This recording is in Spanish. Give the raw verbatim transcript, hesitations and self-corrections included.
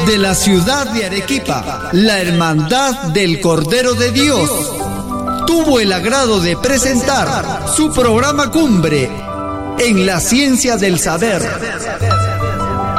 De la ciudad de Arequipa, la Hermandad del Cordero de Dios tuvo el agrado de presentar su programa Cumbre en la Ciencia del Saber.